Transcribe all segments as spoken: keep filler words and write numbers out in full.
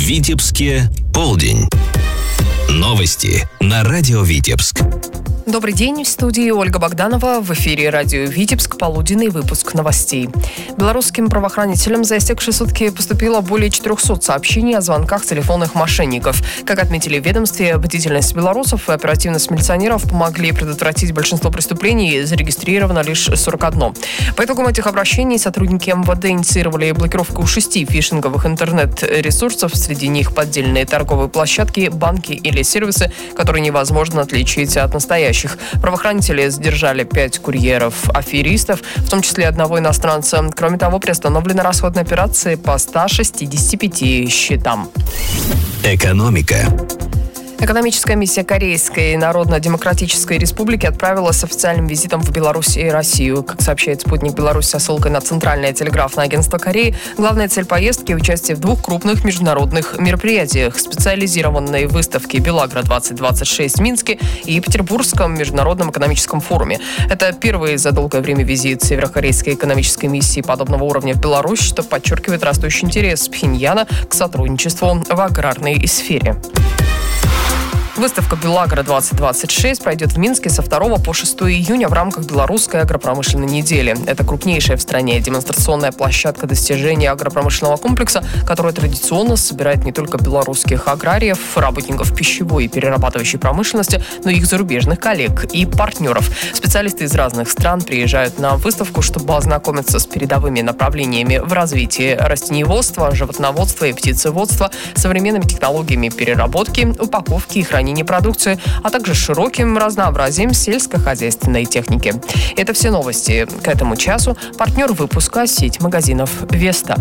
Витебске полдень. Новости на радио Витебск. Добрый день, в студии Ольга Богданова. В эфире радио Витебск, полуденный выпуск новостей. Белорусским правоохранителям за истекшие сутки поступило более четырехсот сообщений о звонках телефонных мошенников. Как отметили в ведомстве, бдительность белорусов и оперативность милиционеров помогли предотвратить большинство преступлений, зарегистрировано лишь сорок одно. По итогам этих обращений сотрудники эм вэ дэ инициировали блокировку шести фишинговых интернет-ресурсов, среди них поддельные торговые площадки, банки или сервисы, которые невозможно отличить от настоящих. Правоохранители задержали пять курьеров-аферистов, в том числе одного иностранца. Кроме того, приостановлены расходные операции по ста шестидесяти пяти счетам. Экономика. Экономическая миссия Корейской Народно-Демократической Республики отправилась с официальным визитом в Беларусь и Россию. Как сообщает «Спутник Беларусь» со ссылкой на Центральное телеграфное агентство Кореи, главная цель поездки – участие в двух крупных международных мероприятиях – специализированной выставке «Белагро двадцать двадцать шесть» в Минске и Петербургском международном экономическом форуме. Это первый за долгое время визит северокорейской экономической миссии подобного уровня в Беларусь, что подчеркивает растущий интерес Пхеньяна к сотрудничеству в аграрной сфере. Выставка «Белагро двадцать двадцать шесть» пройдет в Минске со второго по шестое июня в рамках Белорусской агропромышленной недели. Это крупнейшая в стране демонстрационная площадка достижения агропромышленного комплекса, которая традиционно собирает не только белорусских аграриев, работников пищевой и перерабатывающей промышленности, но и их зарубежных коллег и партнеров. Специалисты из разных стран приезжают на выставку, чтобы ознакомиться с передовыми направлениями в развитии растениеводства, животноводства и птицеводства, современными технологиями переработки, упаковки и хранения продукции, а также широким разнообразием сельскохозяйственной техники. Это все новости к этому часу. Партнер выпуска – сеть магазинов «Веста».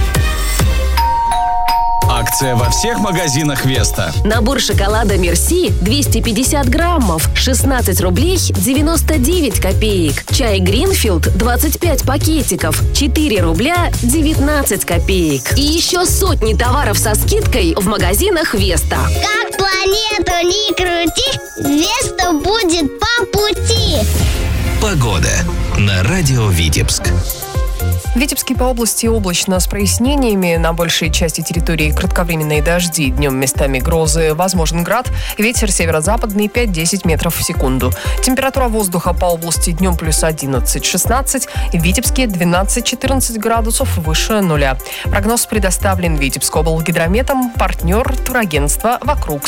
Акция во всех магазинах «Веста». Набор шоколада «Мерси» двести пятьдесят граммов, шестнадцать рублей девяносто девять копеек. Чай «Гринфилд» двадцать пять пакетиков, четыре рубля девятнадцать копеек. И еще сотни товаров со скидкой в магазинах «Веста». Как планету не крути, «Веста» будет по пути. Погода на радио Витебск. В Витебске по области облачно с прояснениями. На большей части территории кратковременные дожди. Днем местами грозы. Возможен град. Ветер северо-западный пять-десять метров в секунду. Температура воздуха по области днем плюс одиннадцать-шестнадцать. В Витебске двенадцать-четырнадцать градусов выше нуля. Прогноз предоставлен Витебскоблгидрометом. Партнер турагентства «Вокруг